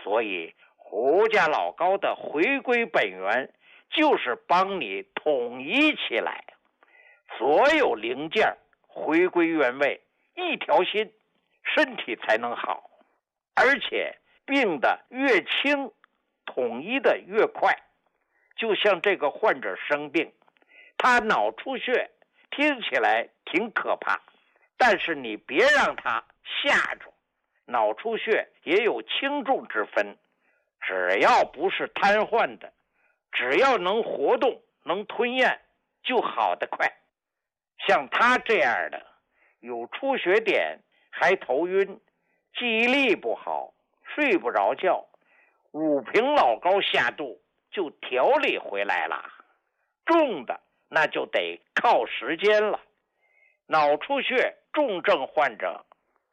所以胡家老高的回归本源就是帮你统一起来，所有零件回归原位，一条心，身体才能好，而且病得越轻，统一的越快。就像这个患者生病，他脑出血，听起来挺可怕，但是你别让他吓着。脑出血也有轻重之分，只要不是瘫痪的，只要能活动能吞咽，就好得快。像他这样的有出血点，还头晕，记忆力不好，睡不着觉，5瓶老高下肚就调理回来了。重的那就得靠时间了。脑出血重症患者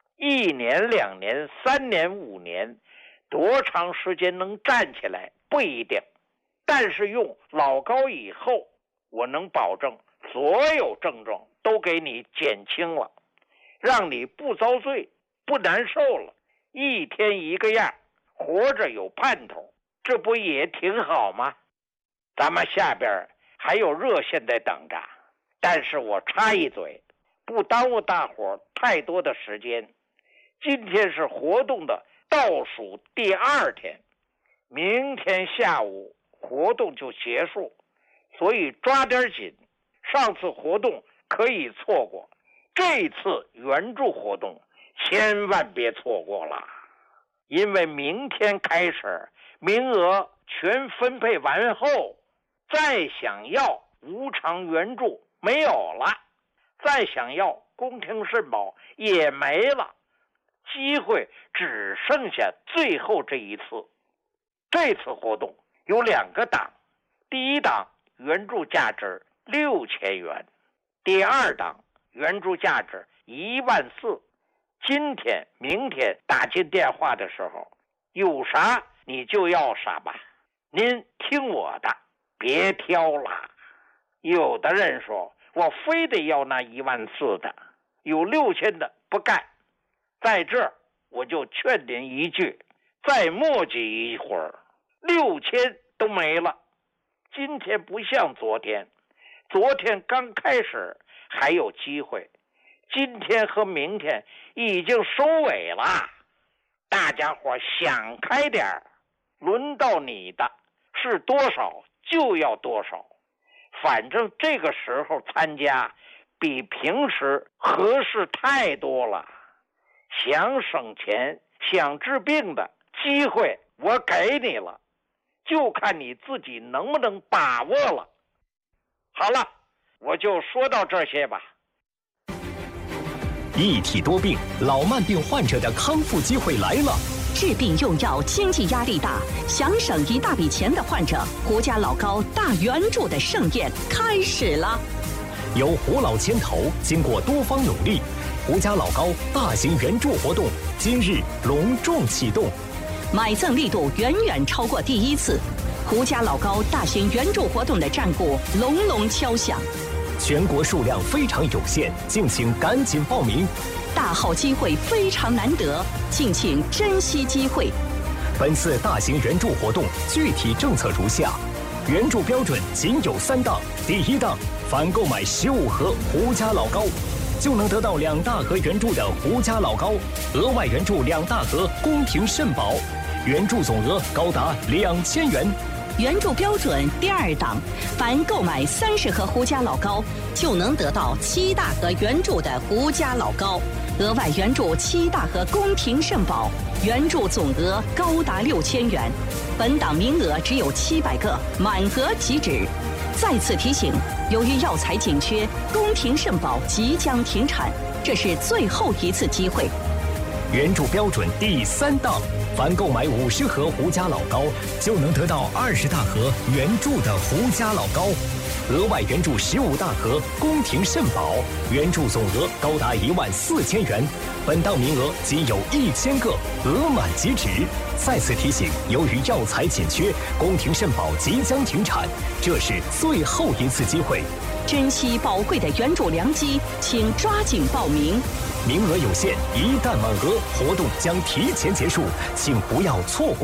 1年、2年、3年、5年，多长时间能站起来不一定，但是用老高以后，我能保证所有症状都给你减轻了，让你不遭罪，不难受了，一天一个样，活着有盼头，这不也挺好吗？咱们下边还有热线在等着，但是我插一嘴，不耽误大伙太多的时间。今天是活动的倒数第2天，明天下午活动就结束，所以抓点紧。上次活动可以错过，这次援助活动千万别错过了，因为明天开始名额全分配完后，再想要无偿援助没有了，再想要公听肾宝也没了，机会只剩下最后这一次。这次活动有2个档，第一档援助价值6000元，第2档援助价值14000。今天明天打进电话的时候，有啥你就要啥吧，您听我的，别挑了。有的人说我非得要那14000的，有6000的不干。在这儿我就劝您一句，再磨叽一会儿，6000都没了。今天不像昨天，昨天刚开始还有机会，今天和明天已经收尾了。大家伙想开点儿，轮到你的是多少就要多少，反正这个时候参加比平时合适太多了。想省钱想治病的机会我给你了，就看你自己能不能把握了。好了，我就说到这些吧。 一体多病，老慢病患者的康复机会来了。 治病用药经济压力大，想省一大笔钱的患者，胡家老高大援助的盛宴开始了。 由胡老牵头，经过多方努力，胡家老高大型援助活动今日隆重启动， 买赠力度远远超过第1次，胡家老高大型援助活动的战鼓隆隆敲响。 全国数量非常有限，敬请赶紧报名。 大好机会非常难得，敬请珍惜机会。 本次大型援助活动具体政策如下：援助标准仅有3档。第1档，凡购买15盒胡家老高，就能得到2大盒援助的胡家老高，额外援助2大盒宫廷肾宝，援助总额高达2000元。 援助标准第2档，凡购买30盒胡家老高，就能得到7大盒援助的胡家老高，额外援助7大盒宫廷肾宝，援助总额高达6000元。本档名额只有700个，满额即止。再次提醒，由于药材紧缺，宫廷肾宝即将停产，这是最后一次机会。 援助标准第3档，凡购买50盒胡家老高，就能得到20大盒援助的胡家老高，额外援助15大盒宫廷肾宝，援助总额高达14000元。本档名额仅有1000个，额满即止。再次提醒，由于药材紧缺，宫廷肾宝即将停产，这是最后一次机会。 珍惜宝贵的援助良机，请抓紧报名。 名额有限，一旦满额，活动将提前结束，请不要错过。